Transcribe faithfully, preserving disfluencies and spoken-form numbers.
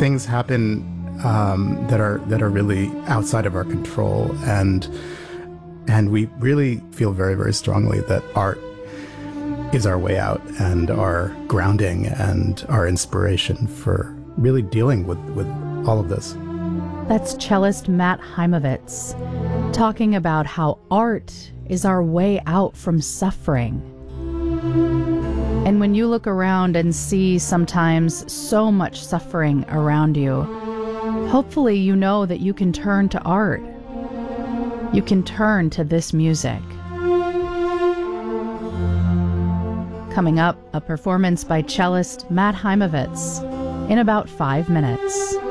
things happen um, that are that are really outside of our control, and and we really feel very, very strongly that art is our way out and our grounding and our inspiration for really dealing with, with all of this. That's cellist Matt Heimovitz talking about how art is our way out from suffering. And when you look around and see sometimes so much suffering around you, hopefully you know that you can turn to art. You can turn to this music. Coming up, a performance by cellist Matt Heimovitz in about five minutes.